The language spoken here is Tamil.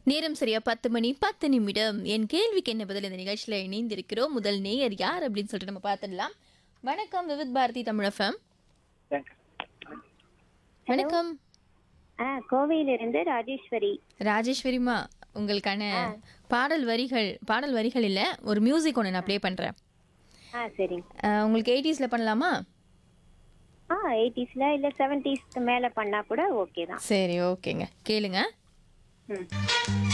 நேரம் சரியா 10 மணி 10 நிமிடம். என் கேள்விக்கு என்ன பதில் இந்த நிகழ்ச்சியில் இணைந்திருக்கிறோம். முதல் நேயர் யார் அப்படின்னு சொல்லிட்டு நம்ம பார்த்துடலாம். வணக்கம் விவித் பாரதி தமிழ் எஃப்எம். ஹலோ. வணக்கம் கோவையிலிருந்து ராஜேஸ்வரி. ராஜேஸ்வரிமா, உங்களுக்கான பாடல் வரிகள் இல்லை, ஒரு மியூசிக் ஒன்று நான் ப்ளே பண்ணுறேன். சரிங்க. உங்களுக்கு 80s பண்ணலாமா? 80s இல்ல 70s மேல பண்ணா கூட ஓகே தான். சரி, ஓகேங்க, கேளுங்க. ம்.